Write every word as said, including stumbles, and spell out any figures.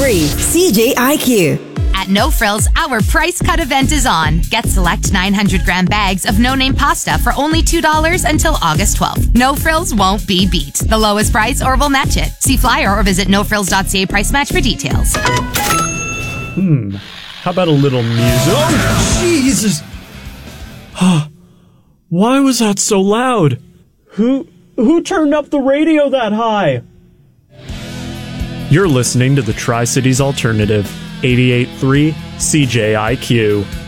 three C J I Q. At No Frills, our price cut event is on. Get select nine hundred gram bags of no-name pasta for only two dollars until August twelfth. No Frills won't be beat. The lowest price or we'll match it. See flyer or visit no frills dot c a price match for details. Hmm. How about a little music? Oh, Jesus! Why was that so loud? Who who turned up the radio that high? You're listening to the Tri-Cities Alternative, eighty-eight point three C J I Q.